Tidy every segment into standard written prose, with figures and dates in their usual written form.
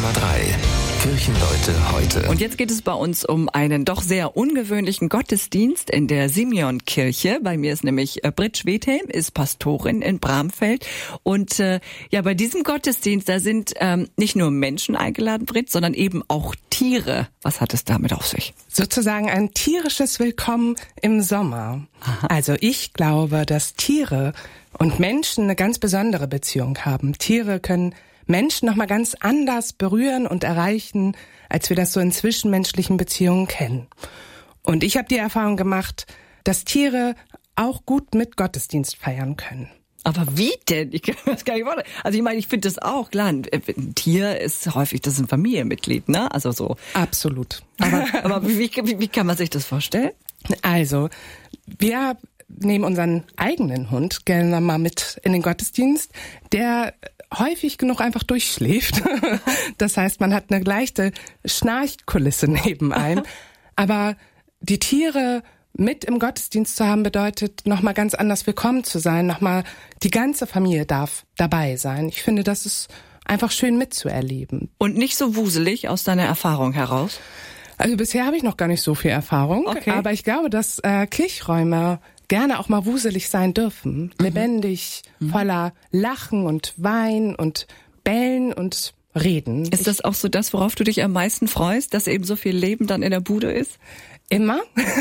Kirchenleute heute. Und jetzt geht es bei uns um einen doch sehr ungewöhnlichen Gottesdienst in der Simeonkirche. Bei mir ist nämlich Britt Schwedhelm, ist Pastorin in Bramfeld. Und bei diesem Gottesdienst, da sind nicht nur Menschen eingeladen, Britt, sondern eben auch Tiere. Was hat es damit auf sich? Sozusagen ein tierisches Willkommen im Sommer. Aha. Also ich glaube, dass Tiere und Menschen eine ganz besondere Beziehung haben. Tiere können Menschen nochmal ganz anders berühren und erreichen, als wir das so in zwischenmenschlichen Beziehungen kennen. Und ich habe die Erfahrung gemacht, dass Tiere auch gut mit Gottesdienst feiern können. Aber wie denn? Ich kann das gar nicht vorstellen. Also ich meine, ich finde das auch, klar, ein Tier ist häufig, das ist ein Familienmitglied, ne? Also so. Absolut. Aber wie kann man sich das vorstellen? Also, wir nehmen unseren eigenen Hund gerne mal mit in den Gottesdienst, der häufig genug einfach durchschläft. Das heißt, man hat eine leichte Schnarchkulisse neben einem. Aber die Tiere mit im Gottesdienst zu haben, bedeutet, nochmal ganz anders willkommen zu sein. Nochmal, die ganze Familie darf dabei sein. Ich finde, das ist einfach schön mitzuerleben. Und nicht so wuselig aus deiner Erfahrung heraus? Also bisher habe ich noch gar nicht so viel Erfahrung. Okay. Aber ich glaube, dass Kirchräume gerne auch mal wuselig sein dürfen. Lebendig, voller Lachen und Wein und Bellen und Reden. Ist das auch so das, worauf du dich am meisten freust, dass eben so viel Leben dann in der Bude ist? Immer.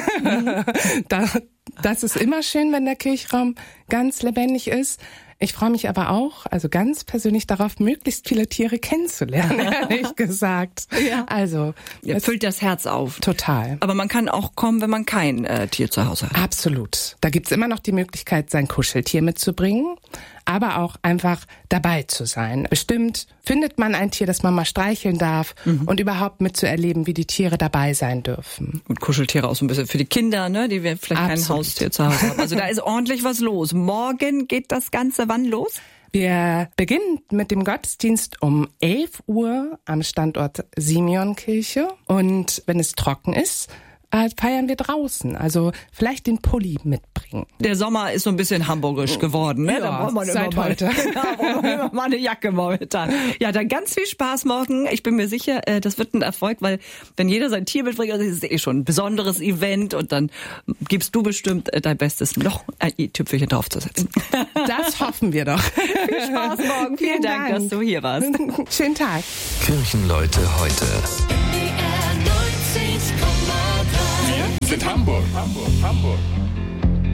Das ist immer schön, wenn der Kirchraum ganz lebendig ist. Ich freue mich aber auch, also ganz persönlich darauf, möglichst viele Tiere kennenzulernen, ehrlich gesagt. Ja. Also. Ja, füllt das Herz auf. Total. Aber man kann auch kommen, wenn man kein Tier zu Hause hat. Absolut. Da gibt's immer noch die Möglichkeit, sein Kuscheltier mitzubringen, aber auch einfach dabei zu sein. Bestimmt findet man ein Tier, das man mal streicheln darf und überhaupt mitzuerleben, wie die Tiere dabei sein dürfen. Und Kuscheltiere auch so ein bisschen für die Kinder, ne, die wir vielleicht kein Haustier zu Hause haben. Also da ist ordentlich was los. Morgen geht das Ganze wann los? Wir beginnen mit dem Gottesdienst um 11 Uhr am Standort Simeonkirche. Und wenn es trocken ist, feiern wir draußen. Also vielleicht den Pulli mitbringen. Der Sommer ist so ein bisschen hamburgisch geworden, ne? Ja, da braucht man seit immer heute. Immer mal eine Jacke momentan. Ja, dann ganz viel Spaß morgen. Ich bin mir sicher, das wird ein Erfolg, weil wenn jeder sein Tier mitbringt, das ist eh schon ein besonderes Event und dann gibst du bestimmt dein Bestes, noch ein i-Tüpfelchen draufzusetzen. Das hoffen wir doch. Viel Spaß morgen. Vielen Dank, dass du hier warst. Schönen Tag. Kirchenleute heute. Sind Hamburg.